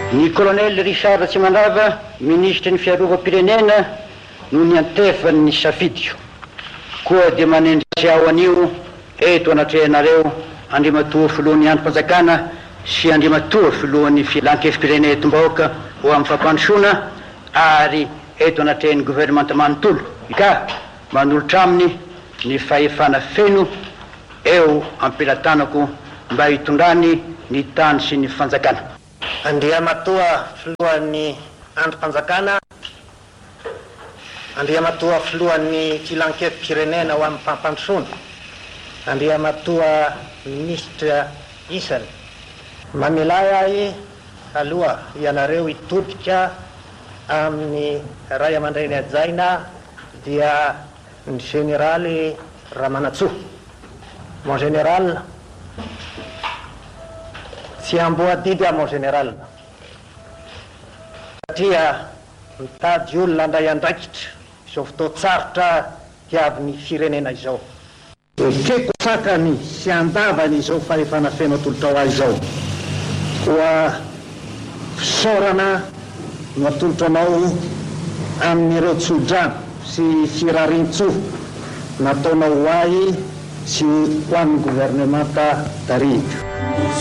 Ny colonel Richard Tsimandrava, ministre ny fiarovam-pirenena, no niantefany ny safidio. Koa dia manendry ao anio eto anatrehanareo andrimatoa filohan'ny androm-panjakana sy andrimatoa filohan'ny filan-kefim-pirenena etom-bahoaka ho amin'ny fampandrosoana ary eto anatrehan'ny gouvernemanta manontolo ka manolotra aminy ny fahefana feno eo ampilatanako mba hitondrany ny tany sy ny fanjakana. Andriamatoa filohan'ny androm-panjakana, andriamatoa filohan'ny filan-kefim-pirenena ho amin'ny fampandrosoana, andriamatoa ministra isany, mamilay ahy aloha ianareo hitodika amin'ny ray aman-dreny ajaina dia ny generaly Ramanatsoa. Mon général, tsy amboadidy a mon général, satria mitady olona andray andraikitra izao fotoan-tsarotra tiavin'ny firenena izao. Ekeko sakany sy andavany izao fahefana feno atolotra ho azy izao. Koa fisaorana no atolotra anao amin'ireo tsodrano sy firarintso nataonao ho ahy sy ho an'ny gouvernemanta tarihy.